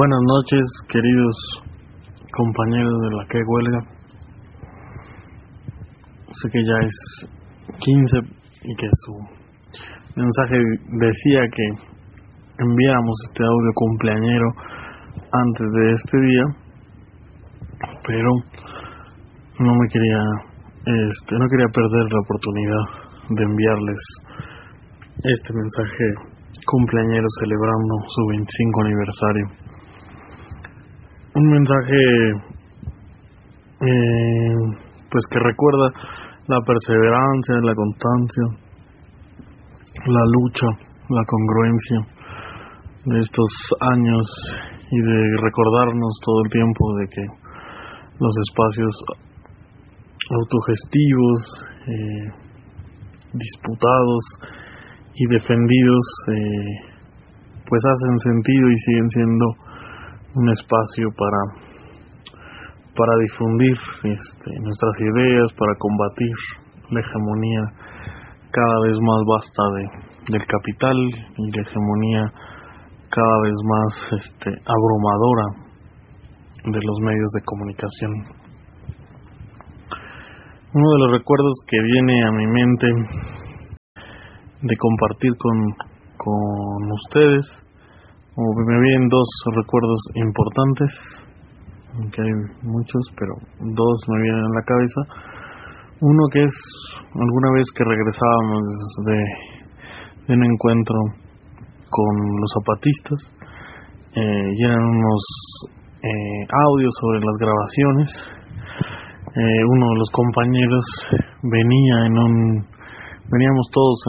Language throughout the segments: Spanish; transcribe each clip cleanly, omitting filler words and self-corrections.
Buenas noches, queridos compañeros de la que huelga. Sé que ya es 15 y que su mensaje decía que enviáramos este audio cumpleañero antes de este día, pero no quería perder la oportunidad de enviarles este mensaje cumpleañero celebrando su 25 aniversario. Un mensaje pues que recuerda la perseverancia, la constancia, la lucha, la congruencia de estos años y de recordarnos todo el tiempo de que los espacios autogestivos, disputados y defendidos pues hacen sentido y siguen siendo un espacio para difundir nuestras ideas, para combatir la hegemonía cada vez más vasta del capital y la hegemonía cada vez más abrumadora de los medios de comunicación. Uno de los recuerdos que viene a mi mente de compartir con ustedes, o me vienen dos recuerdos importantes, aunque hay muchos, pero dos me vienen a la cabeza. Uno que es alguna vez que regresábamos de un encuentro con los zapatistas, y eran unos audios sobre las grabaciones. Uno de los compañeros veníamos todos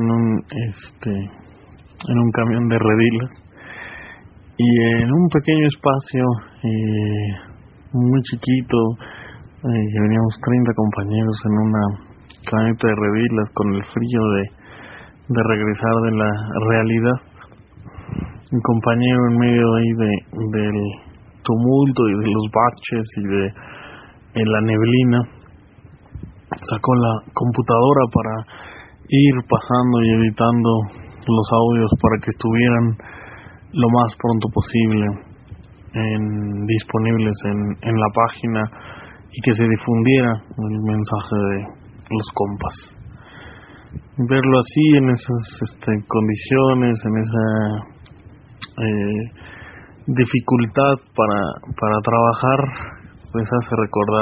en un camión de redilas, y en un pequeño espacio muy chiquito, que veníamos 30 compañeros en una camioneta de redilas con el frío de regresar de la realidad. Un compañero en medio ahí del tumulto y de los baches y de la neblina sacó la computadora para ir pasando y editando los audios para que estuvieran lo más pronto posible disponibles en la página y que se difundiera el mensaje de los compas. Verlo así, en esas condiciones, en esa dificultad para trabajar, pues hace recordar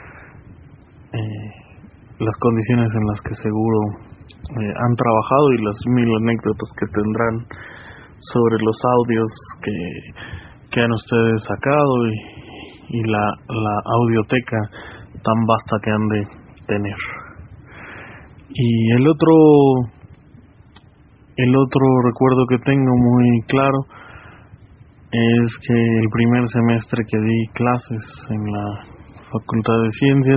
las condiciones en las que seguro han trabajado y las mil anécdotas que tendrán sobre los audios que han ustedes sacado y la audioteca tan vasta que han de tener. Y el otro recuerdo que tengo muy claro es que el primer semestre que di clases en la Facultad de Ciencias,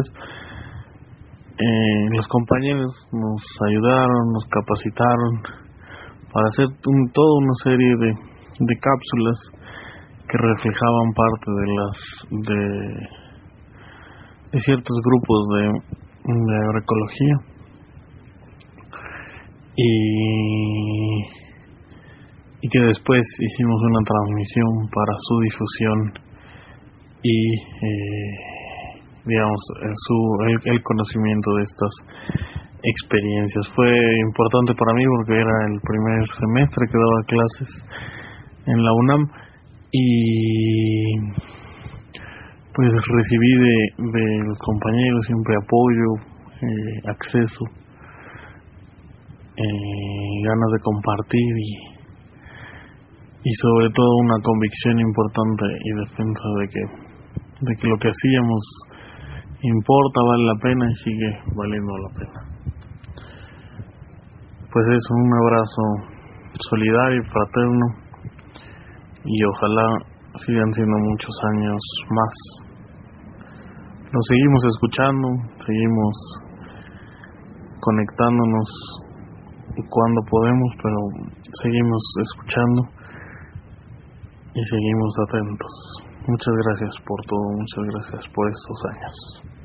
los compañeros nos ayudaron, nos capacitaron para hacer toda una serie de cápsulas que reflejaban parte de ciertos grupos de agroecología, y que después hicimos una transmisión para su difusión y el conocimiento de estas experiencias. Fue importante para mí porque era el primer semestre que daba clases en la UNAM, y pues recibí de los compañeros siempre apoyo, acceso, ganas de compartir y sobre todo una convicción importante y defensa de que lo que hacíamos importa, vale la pena y sigue valiendo la pena. Pues eso, un abrazo solidario y fraterno, y ojalá sigan siendo muchos años más. Nos seguimos escuchando, seguimos conectándonos cuando podemos, pero seguimos escuchando y seguimos atentos. Muchas gracias por todo, muchas gracias por estos años.